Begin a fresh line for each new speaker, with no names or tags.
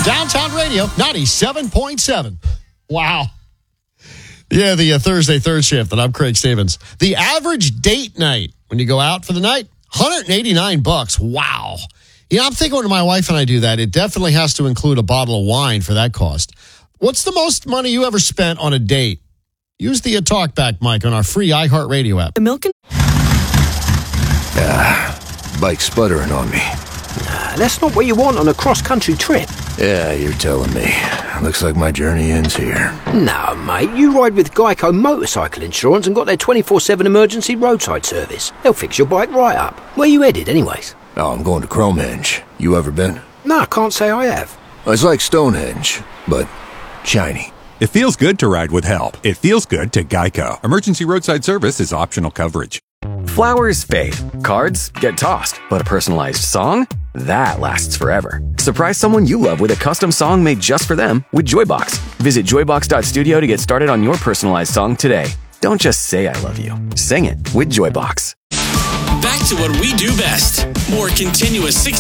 Downtown Radio, 97.7. Wow. Yeah, the Thursday third shift, and I'm Craig Stevens. The average date night when you go out for the night, $189. Wow. You know, I'm thinking when my wife and I do that, it definitely has to include a bottle of wine for that cost. What's the most money you ever spent on a date? Use the talkback mic on our free iHeartRadio app.
The milk and...
Bike sputtering on me.
That's not what you want on a cross-country trip.
Yeah, you're telling me. Looks like my journey ends here.
No, mate, you ride with Geico Motorcycle Insurance and got their 24/7 emergency roadside service. They'll fix your bike right up. Where you headed, anyways?
Oh, I'm going to Cromehenge. You ever been?
No, I can't say I have.
It's like Stonehenge, but shiny.
It feels good to ride with help. It feels good to Geico. Emergency roadside service is optional coverage.
Flowers fade, cards get tossed, but a personalized song? That lasts forever. Surprise someone you love with a custom song made just for them with Joybox. Visit joybox.studio to get started on your personalized song today. Don't just say I love you. Sing it with Joybox.
Back to what we do best. More continuous 60